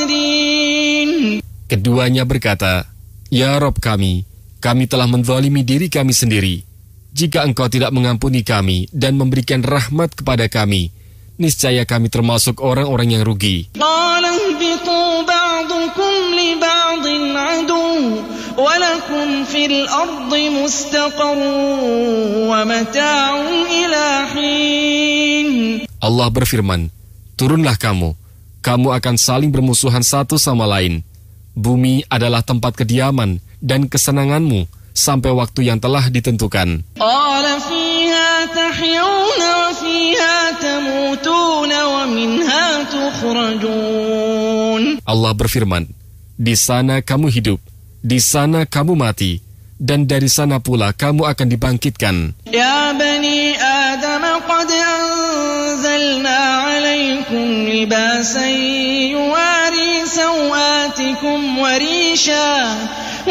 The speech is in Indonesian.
خاسرين. Keduanya berkata, Ya Rabb kami telah menzalimi diri kami sendiri. Jika Engkau tidak mengampuni kami dan memberikan rahmat kepada kami, niscaya kami termasuk orang-orang yang rugi. قال اهبطوا بعضكم لبعض عدو ولكم في الأرض مستقر ومتاع إلى حين. Allah berfirman, turunlah kamu akan saling bermusuhan satu sama lain. Bumi adalah tempat kediaman dan kesenanganmu sampai waktu yang telah ditentukan. قال فيها تحيون وفيها تموتون ومنها تخرجون. Allah berfirman, di sana kamu hidup, di sana kamu mati, dan dari sana pula kamu akan dibangkitkan. يا بني آدم قد أنزلنا عليكم لباسا يواري سوآتكم وريشا